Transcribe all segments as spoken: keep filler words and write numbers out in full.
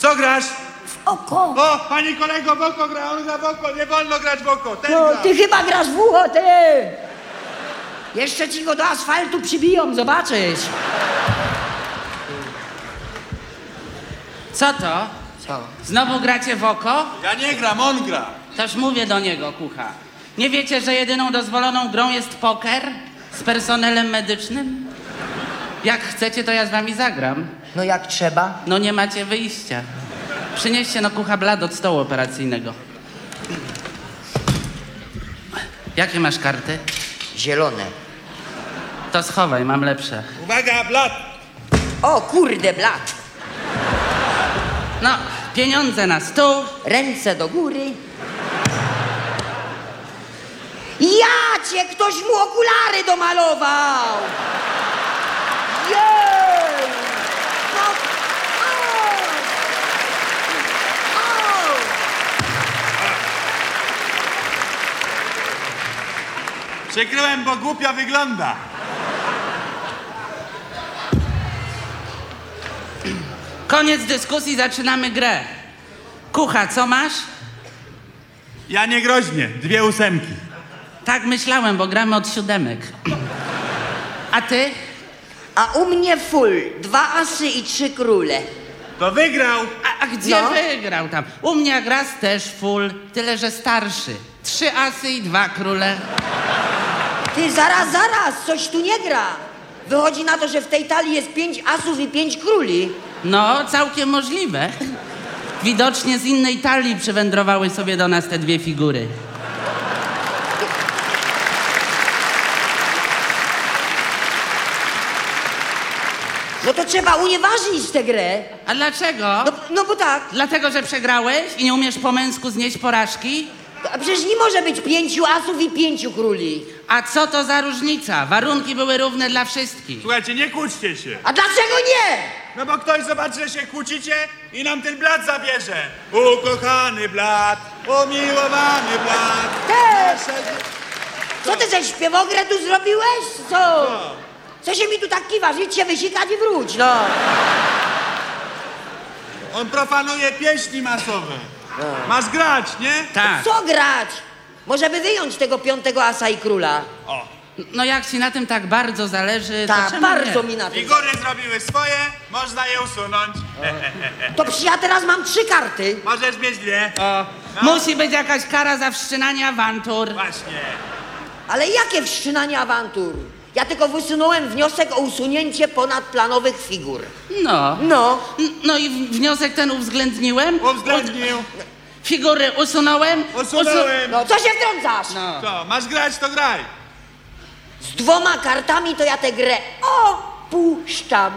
Co grasz? W oko. O, pani kolego, w oko gra, on gra w oko, nie wolno grać w oko, ten No, gra. ty chyba grasz w ucho, ty! Jeszcze ci go do asfaltu przybiją, zobaczysz. Co to? Co? Znowu gracie w oko? Ja nie gram, on gra. Toż mówię do niego, kucha. Nie wiecie, że jedyną dozwoloną grą jest poker z personelem medycznym? Jak chcecie, to ja z wami zagram. No jak trzeba? No nie macie wyjścia. Przynieście no kucha blad od stołu operacyjnego. Jakie masz karty? Zielone. To schowaj, mam lepsze. Uwaga, blat. O kurde, blat. No, pieniądze na stół. Ręce do góry. Ja cię, ktoś mu okulary domalował! Jej! No, au! Au! Przykryłem, bo głupia wygląda. Koniec dyskusji, zaczynamy grę. Kucha, co masz? Ja nie groźnie, dwie ósemki. Tak myślałem, bo gramy od siódemek. A ty? A u mnie full. Dwa asy i trzy króle. To wygrał. A, a gdzie No. wygrał tam? U mnie jak raz też full, tyle że starszy. Trzy asy i dwa króle. Ty, zaraz, zaraz, coś tu nie gra. Wychodzi na to, że w tej talii jest pięć asów i pięć króli. No, całkiem możliwe. Widocznie z innej talii przywędrowały sobie do nas te dwie figury. No to trzeba unieważnić tę grę. A dlaczego? No, no bo tak, Dlatego, że przegrałeś i nie umiesz po męsku znieść porażki? a przecież nie może być pięciu asów i pięciu króli. A co to za różnica? Warunki były równe dla wszystkich. Słuchajcie, nie kłóćcie się. A dlaczego nie? No bo ktoś zobaczy, że się kłócicie i nam ten blat zabierze. Ukochany blat, umiłowany blat. Ty! Nasze... Co ty ze śpiewogrę tu zrobiłeś? Co? Co się mi tu tak kiwasz? Idź się wysikać i wróć, no. On profanuje pieśni masowe. Masz grać, nie? Tak. Co grać? Może by wyjąć tego piątego asa i króla. O. No jak ci na tym tak bardzo zależy, to Tak, czemu bardzo nie? mi na tym. Figury zrobiły swoje, można je usunąć. To przecież ja teraz mam trzy karty. Możesz mieć dwie. O, No. musi być jakaś kara za wszczynanie awantur. Właśnie. Ale jakie wszczynanie awantur? Ja tylko wysunąłem wniosek o usunięcie ponadplanowych figur. No. No. N- No i w- wniosek ten uwzględniłem. Uwzględnił. U- Figury usunąłem. Usunąłem. No, co się wtrącasz? No. Co, masz grać, to graj. Z dwoma kartami to ja tę grę opuszczam.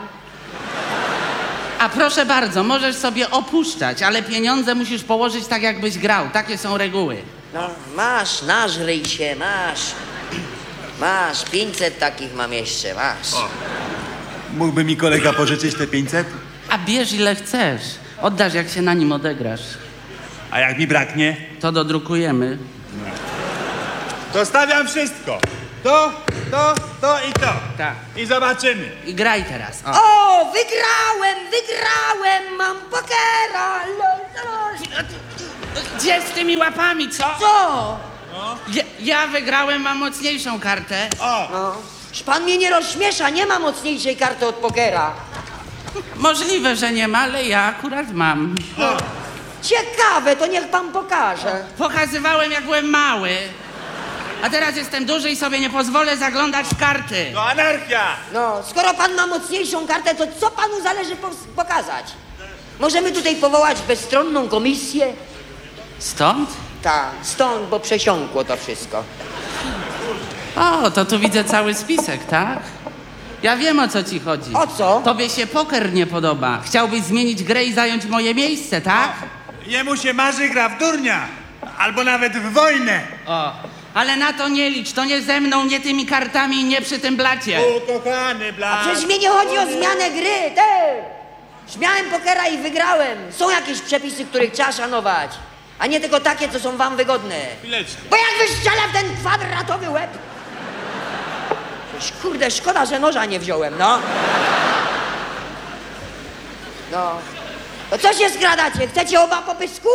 A proszę bardzo, możesz sobie opuszczać, ale pieniądze musisz położyć tak, jakbyś grał. Takie są reguły. No, masz, nażryj się, masz. Masz, pięćset takich mam jeszcze, masz. Mógłby mi kolega pożyczyć te pięćset? A bierz ile chcesz. Oddasz, jak się na nim odegrasz. A jak mi braknie? To dodrukujemy. To stawiam wszystko. To, to, to i to. Tak. I zobaczymy. I graj teraz. O. O, wygrałem, wygrałem, mam pokera. Lo, lo. Gdzie z tymi łapami, co? Co? Ja, ja wygrałem, mam mocniejszą kartę. O, No. Już pan mnie nie rozśmiesza, nie ma mocniejszej karty od pokera. Możliwe, że nie ma, ale ja akurat mam. Ciekawe, to niech pan pokaże. Pokazywałem, jak byłem mały. A teraz jestem duży i sobie nie pozwolę zaglądać w karty. to anarchia. No, skoro pan ma mocniejszą kartę, to co panu zależy po pokazać? Możemy tutaj powołać bezstronną komisję? Stąd? Tak, stąd, bo przesiąkło to wszystko. O, to tu widzę cały spisek, tak? Ja wiem, o co ci chodzi. O co? Tobie się poker nie podoba. Chciałbyś zmienić grę i zająć moje miejsce, tak? Jemu się marzy gra w durnia. Albo nawet w wojnę. O, ale na to nie licz. To nie ze mną, nie tymi kartami i nie przy tym blacie. Ukochany blat. Przecież mnie nie chodzi o zmianę gry, ty! Śmiałem pokera i wygrałem. Są jakieś przepisy, których trzeba szanować, a nie tylko takie, co są wam wygodne. Chwileczkę. Bo jak wystrzelę w ten kwadratowy łeb... Przecież, kurde, szkoda, że noża nie wziąłem, no. No. To co się skradacie? Chcecie oba po pysku?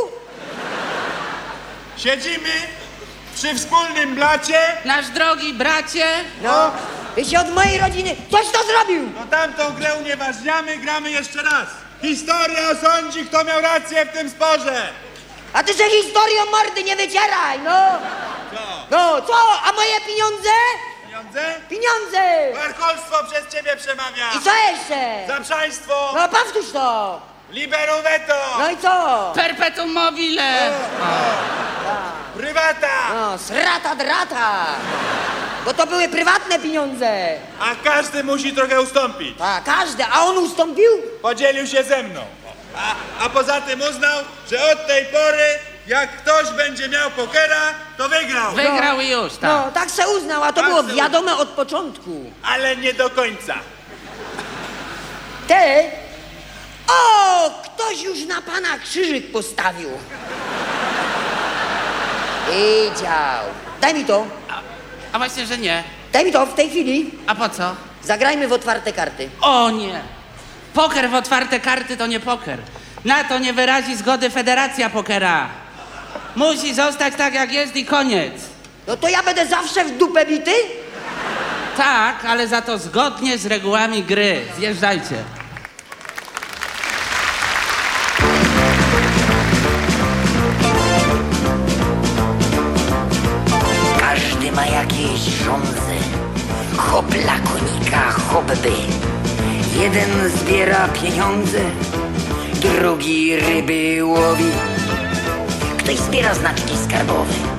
Siedzimy przy wspólnym blacie. Nasz drogi bracie, No, wy się od mojej rodziny... Ktoś to zrobił! No tamtą grę unieważniamy, gramy jeszcze raz. Historia osądzi, kto miał rację w tym sporze. A ty się historią mordy nie wycieraj, no! Co? No, co? A moje pieniądze? Pieniądze? Pieniądze! Warcholstwo przez ciebie przemawia. I co jeszcze? Zaprzaństwo. No, powtórz to! Liberum veto. No i co? perpetuum mobile. Prywata. No, srata drata! Bo to były prywatne pieniądze! A każdy musi trochę ustąpić. A, każdy, a on ustąpił? Podzielił się ze mną. A, a poza tym uznał, że od tej pory, jak ktoś będzie miał pokera, to wygrał. Wygrał i już, tak. No, tak se uznał, a to Tak było se wiadome od początku. Ale nie do końca. Ty? O, ktoś już na pana krzyżyk postawił. Wiedział. Daj mi to. A właśnie, że nie. Daj mi to w tej chwili. A po co? Zagrajmy w otwarte karty. O nie! Poker w otwarte karty to nie poker. Na to nie wyrazi zgody Federacja Pokera. Musi zostać tak jak jest i koniec. No to ja będę zawsze w dupę bity? Tak, ale za to zgodnie z regułami gry. Zjeżdżajcie. Każdy ma jakieś żądze. Hop dla konika, hopby. Jeden zbiera pieniądze, drugi ryby łowi. Ktoś zbiera znaczki skarbowe,